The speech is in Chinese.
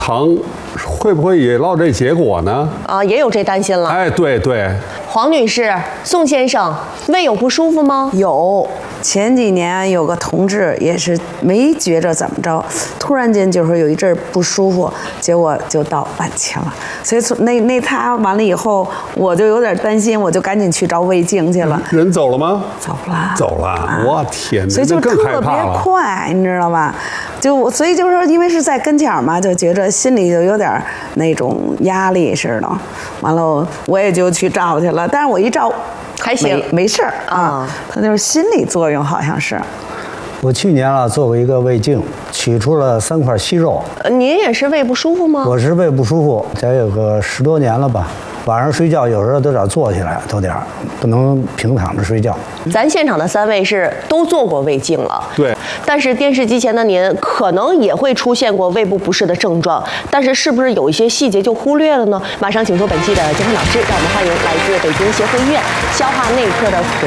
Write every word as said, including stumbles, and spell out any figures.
疼，会不会也落这结果呢？ 啊，也有这担心了。 哎，对对。 黄女士、宋先生，胃有不舒服吗？ 有，前几年有个同志也是没觉着怎么着，突然间就是有一阵不舒服，结果就到晚期了。所以从那那他完了以后，我就有点担心，我就赶紧去找胃镜去了。 人走了吗？ 走了， 走了。 啊、 我天哪！ 所以就更害特别怕了快，你知道吧？就所以就是说，因为是在跟前嘛，就觉着心里就有点那种压力似的。完了，我也就去照去了。但是我一照， 还行， 没没事儿啊。它就是心理作用，好像是。 我去年啊做过一个胃镜，取出了三块息肉。 呃，您也是胃不舒服吗？ 我是胃不舒服，得有个十多年了吧。晚上睡觉有时候都得坐起来，都点儿不能平躺着睡觉。 咱现场的三位是都做过胃镜了， 对。 但是电视机前的您可能也会出现过胃部不适的症状，但是是不是有一些细节就忽略了呢？马上请出本期的健康导师，让我们欢迎来自北京协和医院消化内科的